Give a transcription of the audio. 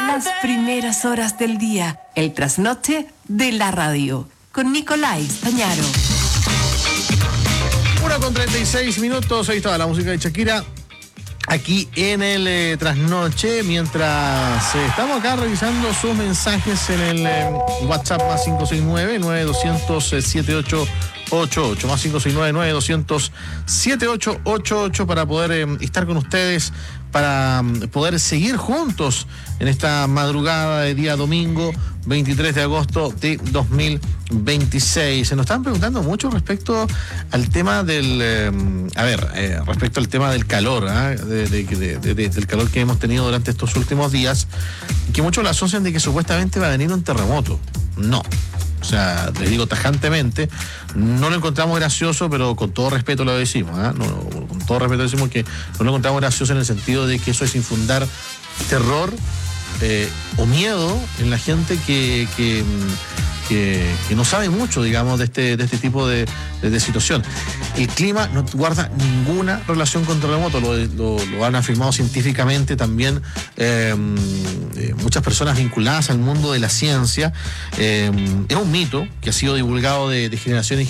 las primeras horas del día, el trasnoche de la radio, con Nicolai Stañaro. 1:36, ahí estaba la música de Shakira, aquí en el trasnoche, mientras estamos acá revisando sus mensajes en el WhatsApp más 569-9200-7888, más 569-9200-7888, para poder estar con ustedes, para poder seguir juntos en esta madrugada de día domingo 23 de agosto de 2026. Se nos están preguntando mucho respecto al tema del respecto al tema del calor, del calor que hemos tenido durante estos últimos días, que muchos lo asocian de que supuestamente va a venir un terremoto. No. O sea, les digo tajantemente, no lo encontramos gracioso, pero con todo respeto lo decimos, con todo respeto decimos que no lo encontramos gracioso en el sentido de que eso es infundar terror o miedo en la gente que no sabe mucho, digamos, de este tipo de situación. El clima no guarda ninguna relación con terremotos, lo han afirmado científicamente también muchas personas vinculadas al mundo de la ciencia. Es un mito que ha sido divulgado de generación en